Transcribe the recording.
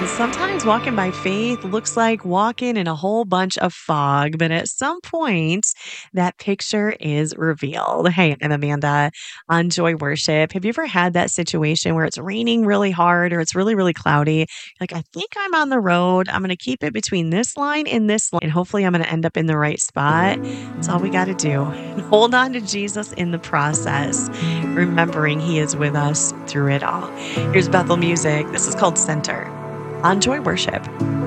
Sometimes walking by faith looks like walking in a whole bunch of fog, but at some point, that picture is revealed. Hey, I'm Amanda on Joy Worship. Have you ever had that situation where it's raining really hard or it's really, really cloudy? Like, I think I'm on the road. I'm going to keep it between this line and this line, and hopefully, I'm going to end up in the right spot. That's all we got to do. And hold on to Jesus in the process, remembering He is with us through it all. Here's Bethel Music. This is called Center on Joy Worship.